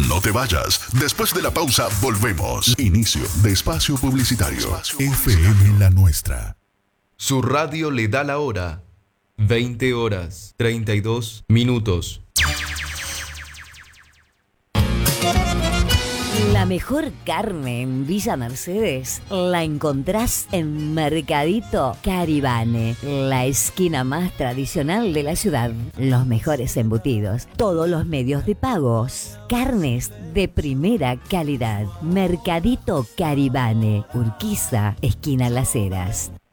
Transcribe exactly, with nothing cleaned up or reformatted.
No te vayas. Después de la pausa volvemos. Inicio de espacio publicitario. F M La Nuestra. Su radio le da la hora. veinte horas, treinta y dos minutos. La mejor carne en Villa Mercedes la encontrás en Mercadito Caribane, la esquina más tradicional de la ciudad. Los mejores embutidos, todos los medios de pagos, carnes de primera calidad. Mercadito Caribane, Urquiza, esquina Las Heras.